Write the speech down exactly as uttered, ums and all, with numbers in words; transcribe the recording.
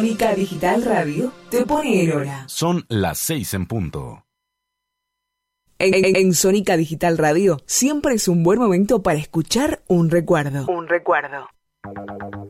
Sónica Digital Radio te pone en hora. Son las seis en punto. En, en, en Sónica Digital Radio siempre es un buen momento para escuchar un recuerdo. Un recuerdo.